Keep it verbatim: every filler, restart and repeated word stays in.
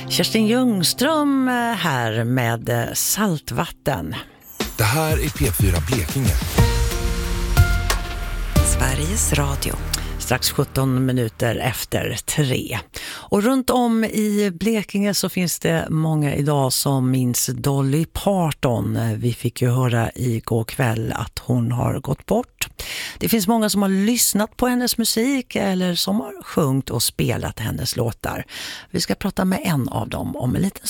Kerstin Ljungström här med Saltvatten. Det här är P fyra Blekinge. Sveriges Radio. Strax sjutton minuter efter tre. Och runt om i Blekinge så finns det många idag som minns Dolly Parton. Vi fick ju höra igår kväll att hon har gått bort. Det finns många som har lyssnat på hennes musik eller som har sjungit och spelat hennes låtar. Vi ska prata med en av dem om en liten stund.